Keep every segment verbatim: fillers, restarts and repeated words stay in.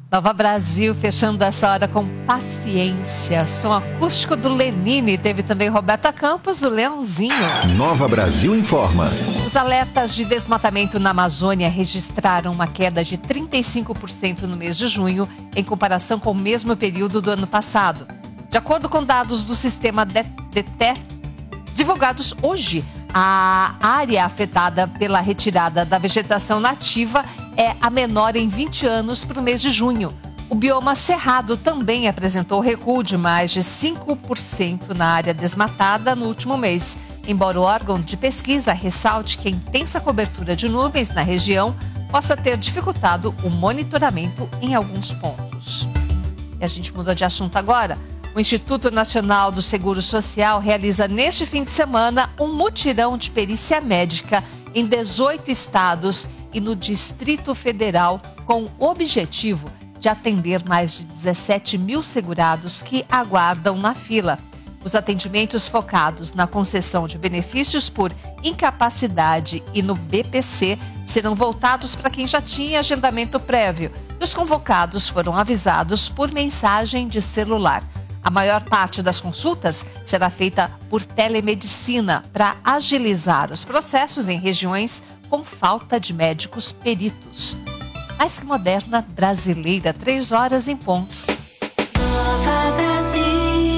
Nova Brasil, fechando essa hora com Paciência. Som acústico do Lenine. Teve também Roberta Campos, o Leãozinho. Nova Brasil informa. Os alertas de desmatamento na Amazônia registraram uma queda de trinta e cinco por cento no mês de junho, em comparação com o mesmo período do ano passado. De acordo com dados do sistema D T E, divulgados hoje, a área afetada pela retirada da vegetação nativa é a menor em vinte anos para o mês de junho. O bioma cerrado também apresentou recuo de mais de cinco por cento na área desmatada no último mês, embora o órgão de pesquisa ressalte que a intensa cobertura de nuvens na região possa ter dificultado o monitoramento em alguns pontos. E a gente muda de assunto agora. O Instituto Nacional do Seguro Social realiza neste fim de semana um mutirão de perícia médica em dezoito estados e no Distrito Federal, com o objetivo de atender mais de dezessete mil segurados que aguardam na fila. Os atendimentos focados na concessão de benefícios por incapacidade e no B P C serão voltados para quem já tinha agendamento prévio. E os convocados foram avisados por mensagem de celular. A maior parte das consultas será feita por telemedicina para agilizar os processos em regiões com falta de médicos peritos. Mais que moderna brasileira, três horas em ponto. Nova Brasil.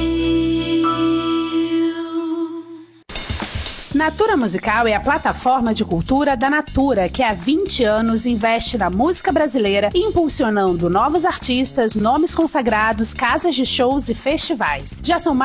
Natura Musical é a plataforma de cultura da Natura, que há vinte anos investe na música brasileira, impulsionando novos artistas, nomes consagrados, casas de shows e festivais. Já são